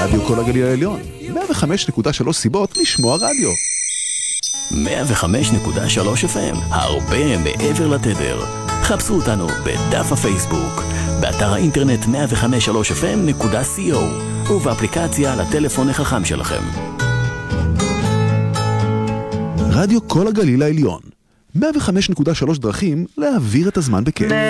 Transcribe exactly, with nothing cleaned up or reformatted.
רדיו כל הגליל העליון, מאה וחמש נקודה שלוש סיבות לשמוע רדיו. מאה וחמש נקודה שלוש אף אם, הרבה מעבר לתדר. חפשו אותנו בדף הפייסבוק, באתר האינטרנט מאה וחמש נקודה שלוש אף אם נקודה סי או ובאפליקציה לטלפון החכם שלכם. רדיו כל הגליל העליון, מאה וחמש נקודה שלוש דרכים להעביר את הזמן בכיף.